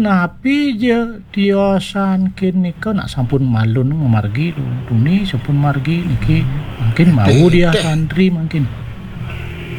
napi je tiosan kin niko nak sampun malun margi tu ni sampun margi niki mungkin mau dia santri mungkin